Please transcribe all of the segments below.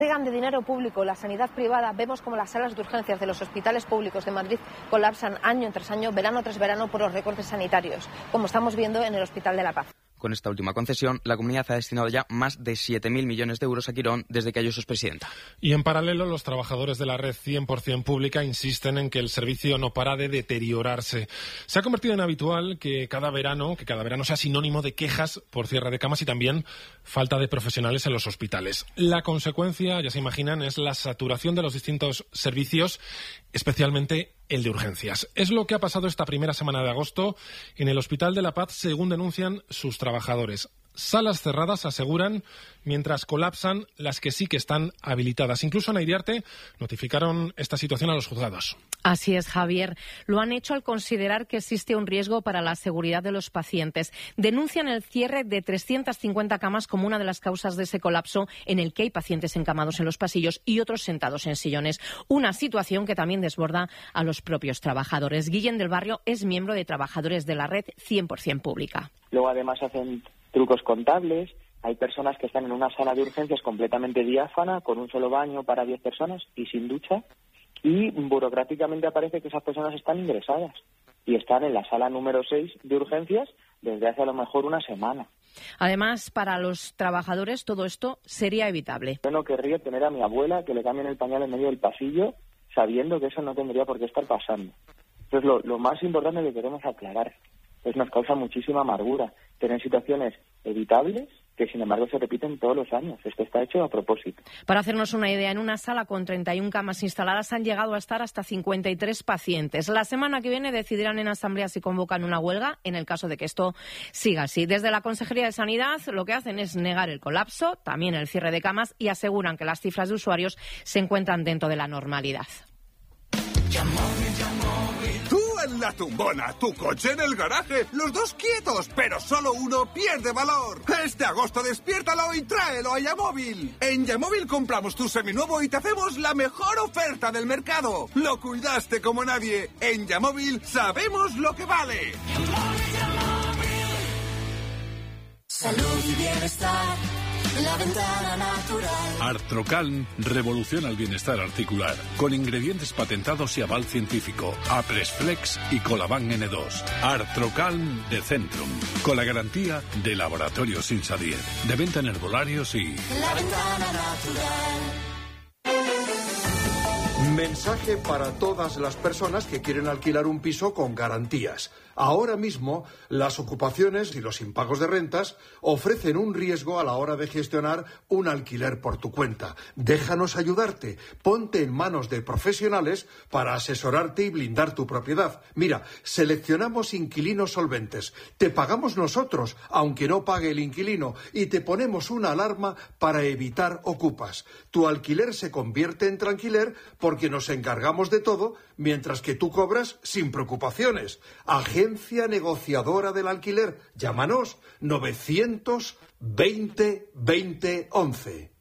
Llegan de dinero público la sanidad privada, vemos como las salas de urgencias de los hospitales públicos de Madrid colapsan año tras año, verano tras verano, por los recortes sanitarios, como estamos viendo en el Hospital de la Paz. Con esta última concesión, la comunidad ha destinado ya más de 7.000 millones de euros a Quirón desde que Ayuso es presidenta. Y en paralelo, los trabajadores de la red 100% pública insisten en que el servicio no para de deteriorarse. Se ha convertido en habitual que cada verano sea sinónimo de quejas por cierre de camas y también falta de profesionales en los hospitales. La consecuencia, ya se imaginan, es la saturación de los distintos servicios, especialmente el de urgencias. Es lo que ha pasado esta primera semana de agosto en el Hospital de la Paz, según denuncian sus trabajadores. Salas cerradas, aseguran, mientras colapsan las que sí que están habilitadas. Incluso en Airiarte notificaron esta situación a los juzgados. Así es, Javier. Lo han hecho al considerar que existe un riesgo para la seguridad de los pacientes. Denuncian el cierre de 350 camas como una de las causas de ese colapso, en el que hay pacientes encamados en los pasillos y otros sentados en sillones. Una situación que también desborda a los propios trabajadores. Guillén del Barrio es miembro de Trabajadores de la Red 100% Pública. Luego además hacen trucos contables. Hay personas que están en una sala de urgencias completamente diáfana, con un solo baño para 10 personas y sin ducha, y burocráticamente aparece que esas personas están ingresadas y están en la sala número 6 de urgencias desde hace a lo mejor una semana. Además, para los trabajadores todo esto sería evitable. Yo no querría tener a mi abuela que le cambien el pañal en medio del pasillo sabiendo que eso no tendría por qué estar pasando. Entonces, lo más importante que queremos aclarar es nos causa muchísima amargura tener situaciones evitables que, sin embargo, se repiten todos los años. Esto está hecho a propósito. Para hacernos una idea, en una sala con 31 camas instaladas han llegado a estar hasta 53 pacientes. La semana que viene decidirán en asamblea si convocan una huelga en el caso de que esto siga así. Desde la Consejería de Sanidad lo que hacen es negar el colapso, también el cierre de camas, y aseguran que las cifras de usuarios se encuentran dentro de la normalidad. Tú en la tumbona, tu coche en el garaje, los dos quietos, pero solo uno pierde valor. Este agosto despiértalo y tráelo a Yamóvil. En Yamóvil compramos tu seminuevo y te hacemos la mejor oferta del mercado. Lo cuidaste como nadie. En Yamóvil sabemos lo que vale. Salud y bienestar. La ventana natural. Artrocalm revoluciona el bienestar articular con ingredientes patentados y aval científico. Apresflex y Colaban N2. Artrocalm de Centrum, con la garantía de Laboratorios Insadier. De venta en herbolarios y... La ventana natural. Mensaje para todas las personas que quieren alquilar un piso con garantías. Ahora mismo, las ocupaciones y los impagos de rentas ofrecen un riesgo a la hora de gestionar un alquiler por tu cuenta. Déjanos ayudarte. Ponte en manos de profesionales para asesorarte y blindar tu propiedad. Mira, seleccionamos inquilinos solventes. Te pagamos nosotros, aunque no pague el inquilino, y te ponemos una alarma para evitar ocupas. Tu alquiler se convierte en tranquiler porque nos encargamos de todo, mientras que tú cobras sin preocupaciones. Agencia negociadora del alquiler. Llámanos 920 20 11.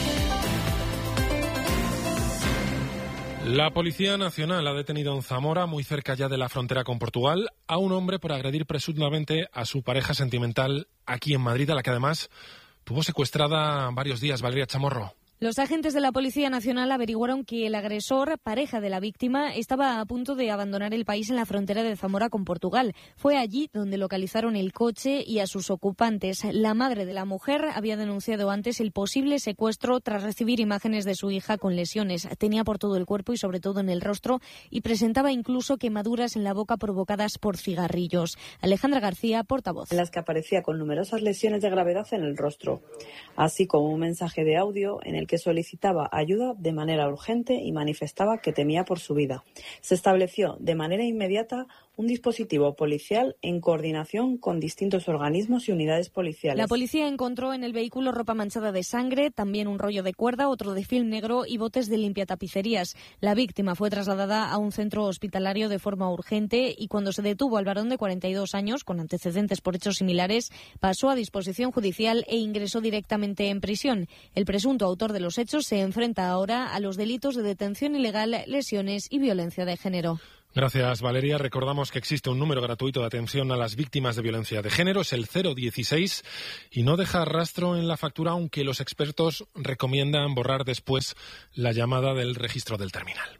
La Policía Nacional ha detenido en Zamora, muy cerca ya de la frontera con Portugal, a un hombre por agredir presuntamente a su pareja sentimental aquí en Madrid, a la que además tuvo secuestrada varios días. Valeria Chamorro. Los agentes de la Policía Nacional averiguaron que el agresor, pareja de la víctima, estaba a punto de abandonar el país en la frontera de Zamora con Portugal. Fue allí donde localizaron el coche y a sus ocupantes. La madre de la mujer había denunciado antes el posible secuestro tras recibir imágenes de su hija con lesiones. Tenía por todo el cuerpo y sobre todo en el rostro, y presentaba incluso quemaduras en la boca provocadas por cigarrillos. Alejandra García, portavoz. En las que aparecía con numerosas lesiones de gravedad en el rostro, así como un mensaje de audio en el que solicitaba ayuda de manera urgente y manifestaba que temía por su vida. Se estableció de manera inmediata un dispositivo policial en coordinación con distintos organismos y unidades policiales. La policía encontró en el vehículo ropa manchada de sangre, también un rollo de cuerda, otro de film negro y botes de limpiatapicerías. La víctima fue trasladada a un centro hospitalario de forma urgente y cuando se detuvo al varón de 42 años, con antecedentes por hechos similares, pasó a disposición judicial e ingresó directamente en prisión. El presunto autor de los hechos se enfrenta ahora a los delitos de detención ilegal, lesiones y violencia de género. Gracias, Valeria. Recordamos que existe un número gratuito de atención a las víctimas de violencia de género, es el 016, y no deja rastro en la factura, aunque los expertos recomiendan borrar después la llamada del registro del terminal.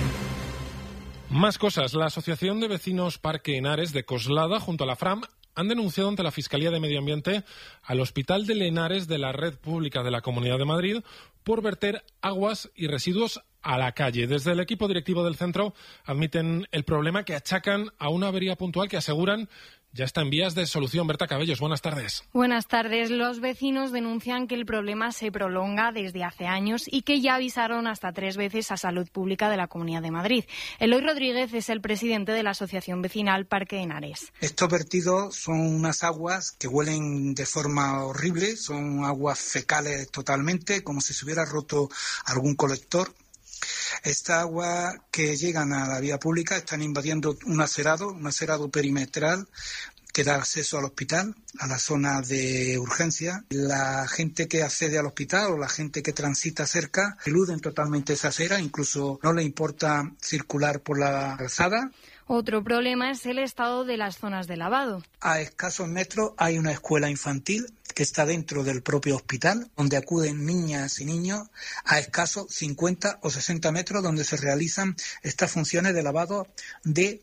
Más cosas. La Asociación de Vecinos Parque Henares de Coslada, junto a la FRAM, han denunciado ante la Fiscalía de Medio Ambiente al Hospital de Henares de la Red Pública de la Comunidad de Madrid por verter aguas y residuos a la calle. Desde el equipo directivo del centro admiten el problema que achacan a una avería puntual que aseguran ya está en vías de solución. Berta Cabellos, buenas tardes. Buenas tardes. Los vecinos denuncian que el problema se prolonga desde hace años y que ya avisaron hasta 3 veces a Salud Pública de la Comunidad de Madrid. Eloy Rodríguez es el presidente de la Asociación Vecinal Parque Henares. Estos vertidos son unas aguas que huelen de forma horrible, son aguas fecales totalmente, como si se hubiera roto algún colector. Estas aguas que llegan a la vía pública están invadiendo un acerado perimetral que da acceso al hospital, a la zona de urgencia. La gente que accede al hospital o la gente que transita cerca eluden totalmente esa acera, incluso no le importa circular por la calzada. Otro problema es el estado de las zonas de lavado. A escasos metros hay una escuela infantil que está dentro del propio hospital, donde acuden niñas y niños a escasos 50 o 60 metros, donde se realizan estas funciones de lavado de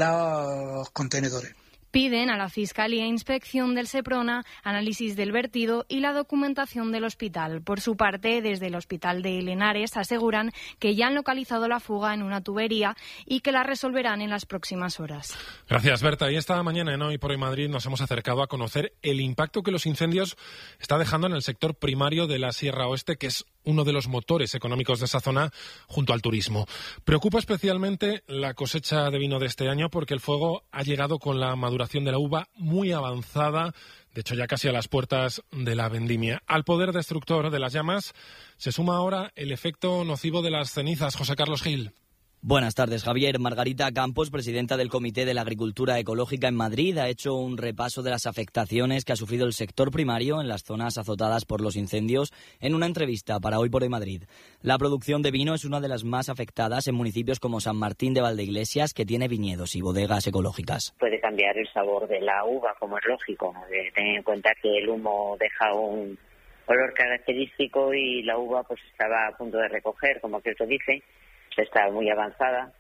los contenedores. Piden a la Fiscalía inspección del Seprona, análisis del vertido y la documentación del hospital. Por su parte, desde el Hospital de Henares aseguran que ya han localizado la fuga en una tubería y que la resolverán en las próximas horas. Gracias, Berta. Y esta mañana en Hoy por Hoy Madrid nos hemos acercado a conocer el impacto que los incendios está dejando en el sector primario de la Sierra Oeste, que es uno de los motores económicos de esa zona junto al turismo. Preocupa especialmente la cosecha de vino de este año porque el fuego ha llegado con la maduración de la uva muy avanzada, de hecho ya casi a las puertas de la vendimia. Al poder destructor de las llamas se suma ahora el efecto nocivo de las cenizas. José Carlos Gil. Buenas tardes, Javier. Margarita Campos, presidenta del Comité de la Agricultura Ecológica en Madrid, ha hecho un repaso de las afectaciones que ha sufrido el sector primario en las zonas azotadas por los incendios en una entrevista para Hoy por Hoy Madrid. La producción de vino es una de las más afectadas en municipios como San Martín de Valdeiglesias, que tiene viñedos y bodegas ecológicas. Puede cambiar el sabor de la uva, como es lógico. Ten en cuenta que el humo deja un olor característico y la uva pues estaba a punto de recoger, como que esto dice. Está muy avanzada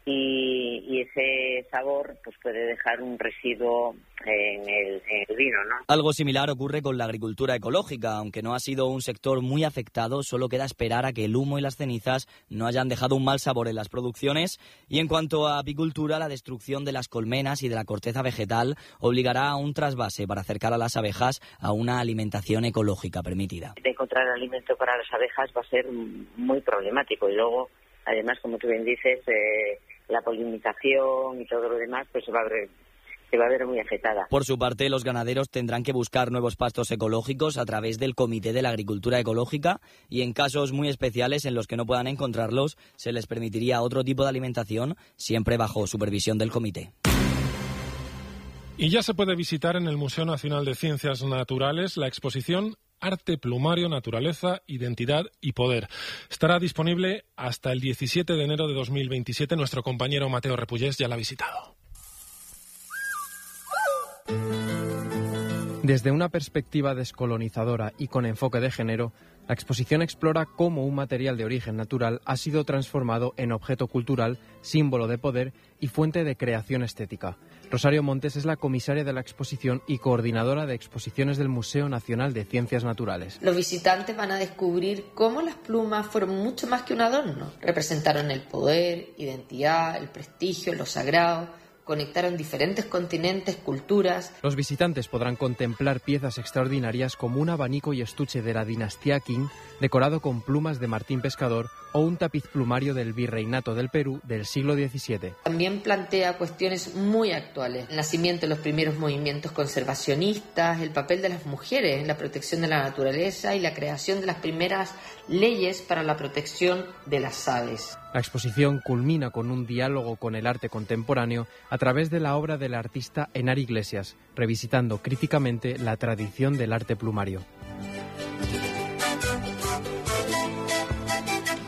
y ese sabor pues puede dejar un residuo en el vino, ¿no? Algo similar ocurre con la agricultura ecológica. Aunque no ha sido un sector muy afectado, solo queda esperar a que el humo y las cenizas no hayan dejado un mal sabor en las producciones. Y en cuanto a apicultura, la destrucción de las colmenas y de la corteza vegetal obligará a un trasvase para acercar a las abejas a una alimentación ecológica permitida. Encontrar alimento para las abejas va a ser muy problemático y luego, además, como tú bien dices, la polinización y todo lo demás pues se va a ver muy afectada. Por su parte, los ganaderos tendrán que buscar nuevos pastos ecológicos a través del Comité de la Agricultura Ecológica y en casos muy especiales en los que no puedan encontrarlos, se les permitiría otro tipo de alimentación, siempre bajo supervisión del comité. Y ya se puede visitar en el Museo Nacional de Ciencias Naturales la exposición Arte, Plumario, Naturaleza, Identidad y Poder. Estará disponible hasta el 17 de enero de 2027. Nuestro compañero Mateo Repullés ya la ha visitado. Desde una perspectiva descolonizadora y con enfoque de género, la exposición explora cómo un material de origen natural ha sido transformado en objeto cultural, símbolo de poder y fuente de creación estética. Rosario Montes es la comisaria de la exposición y coordinadora de exposiciones del Museo Nacional de Ciencias Naturales. Los visitantes van a descubrir cómo las plumas fueron mucho más que un adorno. Representaron el poder, identidad, el prestigio, lo sagrado. Conectaron diferentes continentes, culturas. Los visitantes podrán contemplar piezas extraordinarias como un abanico y estuche de la dinastía Qing, decorado con plumas de Martín Pescador, o un tapiz plumario del Virreinato del Perú del siglo XVII. También plantea cuestiones muy actuales: el nacimiento de los primeros movimientos conservacionistas, el papel de las mujeres en la protección de la naturaleza y la creación de las primeras leyes para la protección de las aves. La exposición culmina con un diálogo con el arte contemporáneo a través de la obra del artista Henar Iglesias, revisitando críticamente la tradición del arte plumario.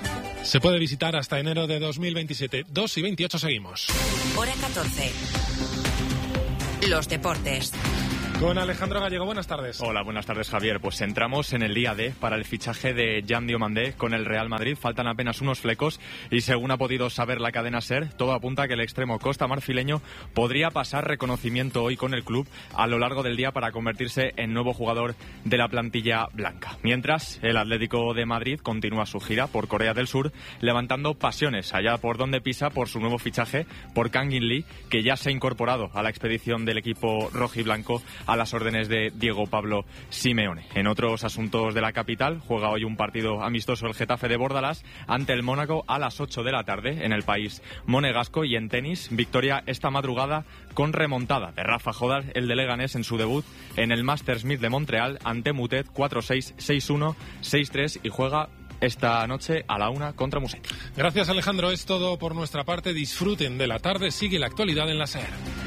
Se puede visitar hasta enero de 2027. 2:28 seguimos. Hora 14. Los deportes. Con Alejandro Gallego, buenas tardes. Hola, buenas tardes, Javier. Pues entramos en el día D para el fichaje de Jan Diomandé con el Real Madrid. Faltan apenas unos flecos y según ha podido saber la cadena SER, todo apunta a que el extremo costamarfileño podría pasar reconocimiento hoy con el club a lo largo del día para convertirse en nuevo jugador de la plantilla blanca. Mientras, el Atlético de Madrid continúa su gira por Corea del Sur, levantando pasiones allá por donde pisa por su nuevo fichaje por Kang In Lee, que ya se ha incorporado a la expedición del equipo rojiblanco a las órdenes de Diego Pablo Simeone. En otros asuntos de la capital, juega hoy un partido amistoso el Getafe de Bordalás ante el Mónaco a las 8 de la tarde en el país monegasco. Y en tenis, victoria esta madrugada con remontada de Rafa Jodar, el de Leganés, en su debut en el Masters 1000 de Montreal ante Mutet 4-6, 6-1, 6-3 y juega esta noche a la 1 contra Musetti. Gracias, Alejandro. Es todo por nuestra parte. Disfruten de la tarde. Sigue la actualidad en la SER.